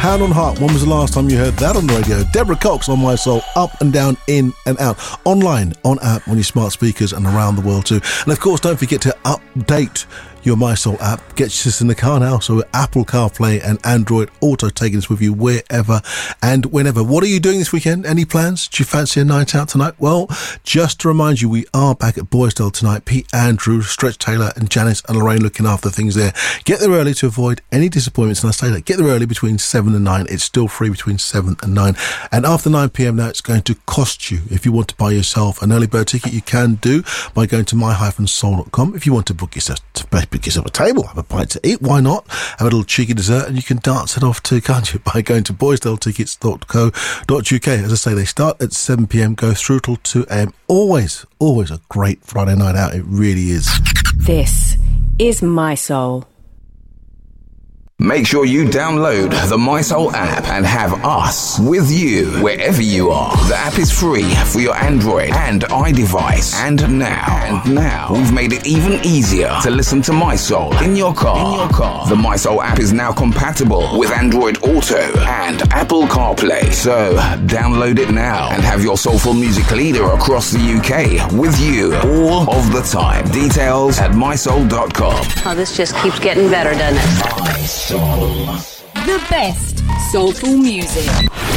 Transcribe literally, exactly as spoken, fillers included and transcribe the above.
Hand on Heart. When was the last time you heard that on the radio? Deborah Cox on My Soul, up and down, in and out. Online, on app, on your smart speakers and around the world too. And of course, don't forget to update your My Soul app. Gets us in the car now, so Apple CarPlay and Android Auto taking us with you wherever and whenever. What are you doing this weekend? Any plans? Do you fancy a night out tonight? Well, just to remind you, we are back at Boysdale tonight. Pete Andrew, Stretch Taylor and Janice and Lorraine looking after things there. Get there early to avoid any disappointments, and I say that, get there early between seven and nine. It's still free between seven and nine. And after nine p.m. now, it's going to cost you. If you want to buy yourself an early bird ticket, you can do by going to my soul dot com. If you want to book yourself to book yourself a table, have a bite to eat, why not? Have a little cheeky dessert, and you can dance it off too, can't you? By going to boysdale tickets dot co dot uk. As I say, they start at seven p.m, go through till two a.m. Always, always a great Friday night out. It really is. This is My Soul. Make sure you download the My Soul app and have us with you wherever you are. The app is free for your Android and iDevice. And now, and now, we've made it even easier to listen to My Soul in your car. In your car. The My Soul app is now compatible with Android Auto and Apple CarPlay. So, download it now and have your soulful music leader across the U K with you all of the time. Details at my soul dot com. Oh, this just keeps getting better, doesn't it? My Soul. The best soulful music.